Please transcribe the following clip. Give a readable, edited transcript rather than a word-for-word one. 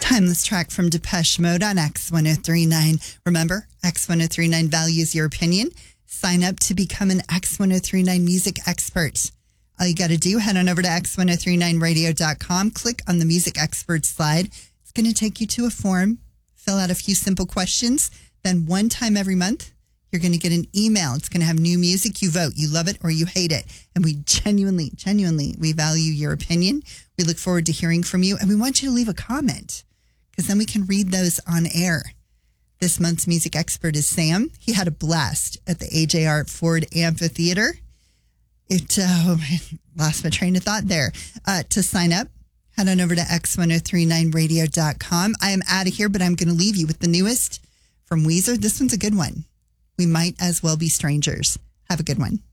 Timeless track from Depeche Mode on X1039. Remember, X1039 values your opinion. Sign up to become an X1039 music expert. All you got to do, head on over to X1039radio.com, click on the music expert slide. It's going to take you to a form, fill out a few simple questions. Then one time every month, you're going to get an email. It's going to have new music. You vote. You love it or you hate it. And we genuinely, we value your opinion. We look forward to hearing from you. And we want you to leave a comment because then we can read those on air. This month's music expert is Sam. He had a blast at the AJR Ford Amphitheater. Lost my train of thought there. To sign up, head on over to X1039radio.com. I am out of here, but I'm going to leave you with the newest from Weezer. This one's a good one. We Might As Well Be Strangers. Have a good one.